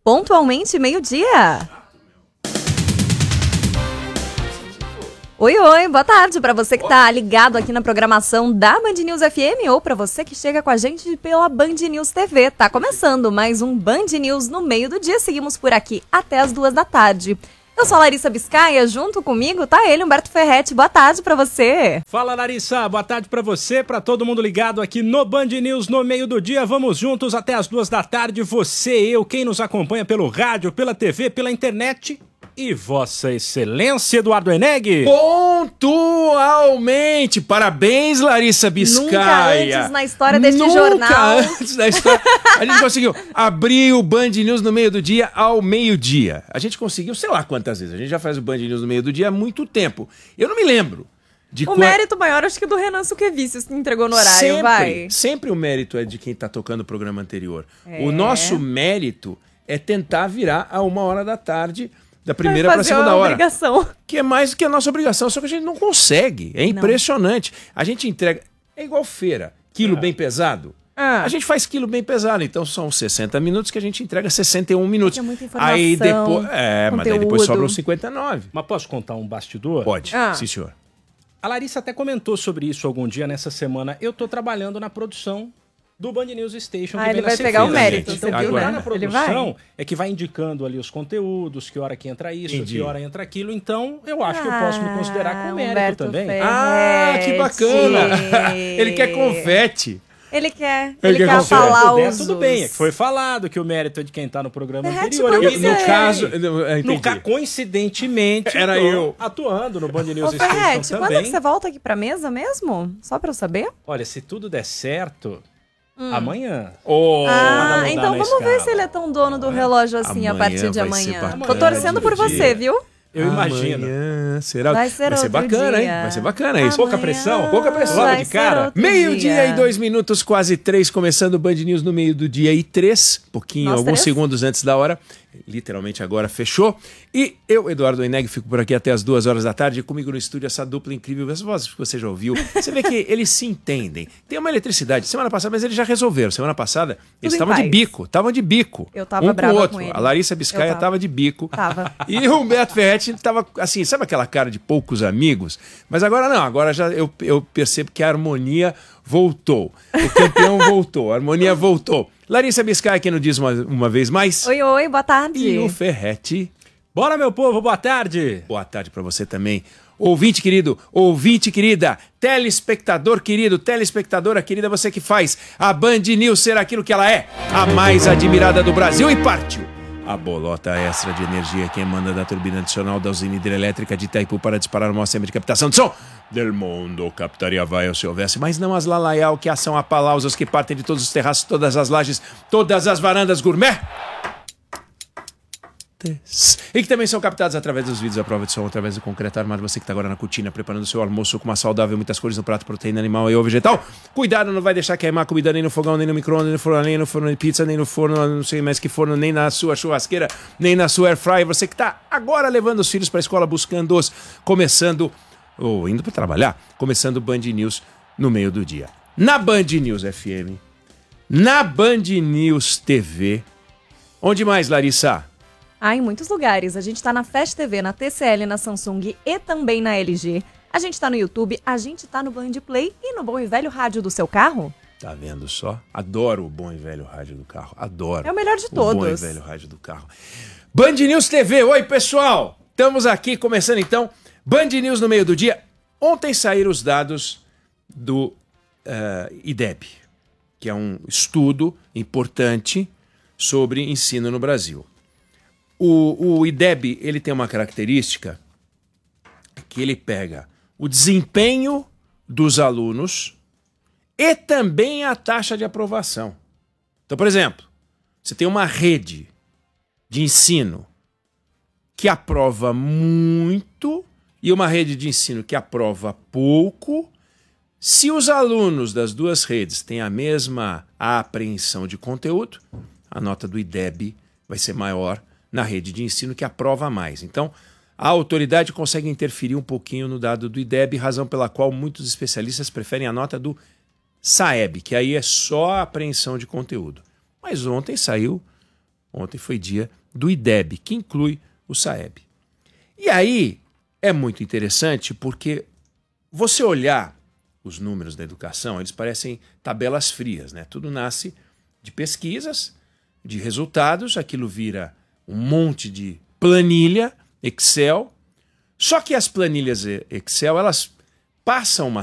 Pontualmente, meio-dia. Oi, boa tarde para você que tá ligado aqui na programação da Band News FM ou para você que chega com a gente pela Band News TV. Tá começando mais um Band News no meio do dia, seguimos por aqui até as 2 da tarde. Eu sou a Larissa Biscaia, junto comigo tá ele, Humberto Ferretti. Boa tarde pra você. Fala, Larissa, boa tarde pra você, pra todo mundo ligado aqui no Band News no meio do dia. Vamos juntos até as 2 da tarde, você, eu, quem nos acompanha pelo rádio, pela TV, pela internet e Vossa Excelência Eduardo Eneg. Pontualmente! Parabéns, Larissa Biscaia! Nunca antes na história deste jornal. Nunca antes na história. A gente conseguiu abrir o Band News no meio do dia ao meio-dia. A gente conseguiu, sei lá quantas vezes. A gente já faz o Band News no meio do dia há muito tempo. Eu não me lembro. O mérito maior, acho que do Renan Suquevicius, que entregou no horário, vai. Sempre o mérito é de quem tá tocando o programa anterior. O nosso mérito é tentar virar a 1h da tarde da primeira para a segunda hora. Obrigação. Que é mais do que a nossa obrigação, só que a gente não consegue. É impressionante. A gente entrega... É igual feira. Quilo bem pesado. A gente faz quilo bem pesado, então são 60 minutos que a gente entrega 61 minutos. É muita informação, aí depois, mas aí depois sobram 59. Mas posso contar um bastidor? Pode, sim senhor. A Larissa até comentou sobre isso algum dia nessa semana. Eu tô trabalhando na produção do Band News Station. Ele vai pegar o mérito, então, você viu, né? Na produção é que vai indicando ali os conteúdos, que hora que entra isso, que hora entra aquilo. Então, eu acho que eu posso me considerar com mérito Humberto também. Ferretti. Que bacana! Ele quer confete. Ele quer falar os... Tudo bem, é que foi falado que o mérito é de quem tá no programa Ferretti, anterior. No caso... Coincidentemente, era eu atuando no Band News Ô, Station Ferretti, também. quando é que você volta aqui pra mesa mesmo? Só pra eu saber? Olha, se tudo der certo... Amanhã. Então vamos ver se ele é tão dono do relógio assim a partir de amanhã. Tô torcendo por você, viu? Eu imagino. Será? Vai ser bacana, dia. hein? Vai ser bacana isso. Pouca pressão? Pouca pressão. Logo de cara. Meio-dia e 2 minutos, quase 3, começando o Band News no meio do dia e 3, alguns segundos antes da hora. Literalmente agora fechou. E eu, Eduardo Eneg, fico por aqui até as 2 horas da tarde. Comigo no estúdio essa dupla incrível. As vozes que você já ouviu. Você vê que eles se entendem. Tem uma eletricidade. Semana passada, mas eles já resolveram. Semana passada, eles estavam de bico. Eu tava brava com ele. A Larissa Biscaia tava de bico. Tava. E o Humberto Ferretti tava assim, sabe aquela cara de poucos amigos? Mas agora não. Agora já eu percebo que a harmonia voltou. O campeão voltou. A harmonia voltou. Larissa Biscaia aqui no Diz uma vez mais. Oi, boa tarde. E o Ferretti. Bora, meu povo, boa tarde. Boa tarde pra você também. Ouvinte querido, ouvinte querida, telespectador querido, telespectadora querida, você que faz a Band News ser aquilo que ela é, a mais admirada do Brasil, e partiu. A bolota extra de energia que emana da turbina adicional da usina hidrelétrica de Itaipu para disparar uma sistema de captação de som del mundo captaria vai se houvesse, mas não as lalaial que são apalausas que partem de todos os terraços, todas as lajes, todas as varandas gourmet. E que também são captados através dos vídeos à prova de som, através do concreto armado. Você que está agora na cutina preparando o seu almoço com uma saudável, muitas cores no prato, proteína animal e ou vegetal. Cuidado, não vai deixar queimar comida nem no fogão, nem no micro-ondas, nem no forno de pizza, nem no forno, não sei mais que forno, nem na sua churrasqueira, nem na sua air fryer. Você que está agora levando os filhos para a escola, buscando-os, começando, ou indo para trabalhar, começando o Band News no meio do dia. Na Band News FM, na Band News TV. Onde mais, Larissa? Em muitos lugares. A gente tá na Fast TV, na TCL, na Samsung e também na LG. A gente tá no YouTube, a gente tá no Band Play e no bom e velho rádio do seu carro. Tá vendo só? Adoro o bom e velho rádio do carro. Adoro. É o melhor de todos. O bom e velho rádio do carro. Band News TV. Oi, pessoal. Estamos aqui começando então. Band News no meio do dia. Ontem saíram os dados do IDEB, que é um estudo importante sobre ensino no Brasil. O IDEB, ele tem uma característica que ele pega o desempenho dos alunos e também a taxa de aprovação. Então, por exemplo, você tem uma rede de ensino que aprova muito e uma rede de ensino que aprova pouco. Se os alunos das duas redes têm a mesma apreensão de conteúdo, a nota do IDEB vai ser maior na rede de ensino que aprova mais. Então, a autoridade consegue interferir um pouquinho no dado do IDEB, razão pela qual muitos especialistas preferem a nota do SAEB, que aí é só a apreensão de conteúdo. Mas ontem saiu Ontem foi dia do IDEB, que inclui o SAEB. E aí é muito interessante porque você olhar os números da educação, eles parecem tabelas frias, né? Tudo nasce de pesquisas, de resultados, aquilo vira um monte de planilha, Excel. Só que as planilhas Excel, elas passam uma